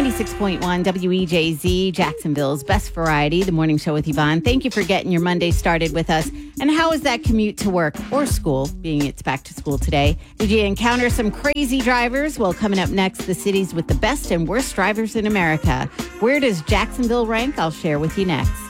96.1 WEJZ, Jacksonville's best variety, the morning show with Yvonne. Thank you for getting your Monday started with us. And how is that commute to work or school, being it's back to school today? Did you encounter some crazy drivers? Well, coming up next, the cities with the best and worst drivers in America. Where does Jacksonville rank? I'll share with you next.